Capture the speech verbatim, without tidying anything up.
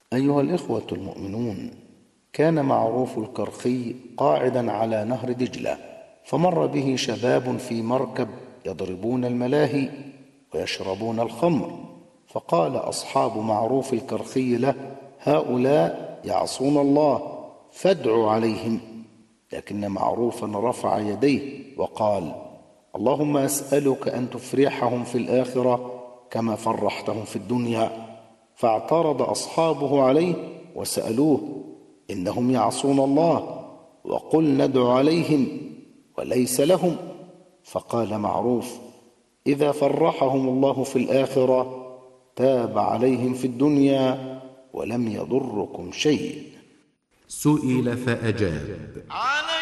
أيها الإخوة المؤمنون، كان معروف الكرخي قاعدا على نهر دجلة، فمر به شباب في مركب يضربون الملاهي ويشربون الخمر، فقال أصحاب معروف الكرخي له: هؤلاء يعصون الله فادعوا عليهم. لكن معروفا رفع يديه وقال: اللهم أسألك أن تفرحهم في الآخرة كما فرحتهم في الدنيا. فاعترض أصحابه عليه وسألوه: إنهم يعصون الله وقل ندعو عليهم وليس لهم. فقال معروف: إذا فرحهم الله في الآخرة تاب عليهم في الدنيا ولم يضركم شيء. سئل فأجاب: